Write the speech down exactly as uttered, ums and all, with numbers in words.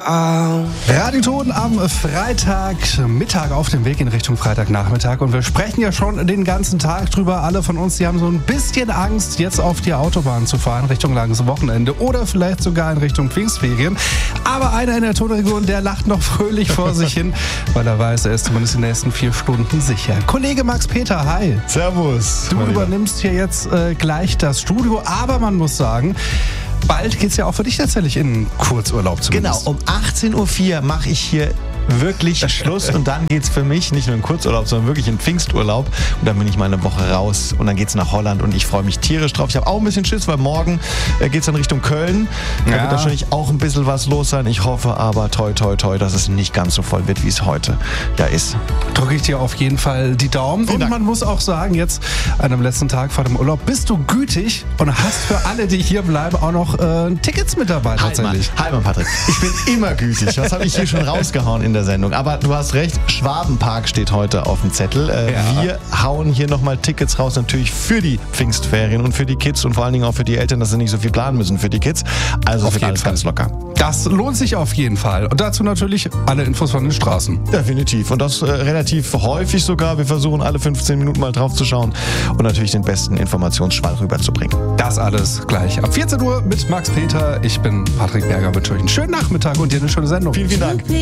Radioton am Freitagmittag auf dem Weg in Richtung Freitagnachmittag. Und wir sprechen ja schon den ganzen Tag drüber. Alle von uns, die haben so ein bisschen Angst, jetzt auf die Autobahn zu fahren, Richtung langes Wochenende oder vielleicht sogar in Richtung Pfingstferien. Aber einer in der Tonregion, der lacht noch fröhlich vor sich hin, weil er weiß, er ist zumindest die nächsten vier Stunden sicher. Kollege Max Peter, hi. Servus. Du übernimmst hier jetzt äh, gleich das Studio, aber man muss sagen, bald geht's ja auch für dich tatsächlich in Kurzurlaub zumindest. Genau, um achtzehn Uhr vier mache ich hier wirklich Schluss und dann geht's für mich nicht nur in Kurzurlaub, sondern wirklich in Pfingsturlaub und dann bin ich mal eine Woche raus und dann geht's nach Holland und ich freue mich tierisch drauf. Ich habe auch ein bisschen Schiss, weil morgen äh, geht's dann Richtung Köln. Da Ja. wird wahrscheinlich auch ein bisschen was los sein. Ich hoffe aber toi toi toi, dass es nicht ganz so voll wird, wie es heute ja ist. Drücke ich dir auf jeden Fall die Daumen. Vielen Und Dank. man muss auch sagen, jetzt an dem letzten Tag vor dem Urlaub bist du gütig und hast für alle, die hier bleiben, auch noch äh, Tickets mit dabei tatsächlich. Halt mal, Patrick. Ich bin immer gütig. Was habe ich hier schon rausgehauen in der Sendung? Aber du hast recht, Schwabenpark steht heute auf dem Zettel. Äh, Ja. Wir hauen hier nochmal Tickets raus, natürlich für die Pfingstferien und für die Kids und vor allen Dingen auch für die Eltern, dass sie nicht so viel planen müssen für die Kids. Also Auf wird jeden alles Fall. ganz locker. Das lohnt sich auf jeden Fall. Und dazu natürlich alle Infos von den Straßen. Definitiv. Und das äh, relativ häufig sogar. Wir versuchen alle fünfzehn Minuten mal drauf zu schauen und natürlich den besten Informationsschwall rüberzubringen. Das alles gleich ab vierzehn Uhr mit Max Peter. Ich bin Patrick Berger. Wünsche euch einen schönen Nachmittag und dir eine schöne Sendung. Vielen, vielen Dank.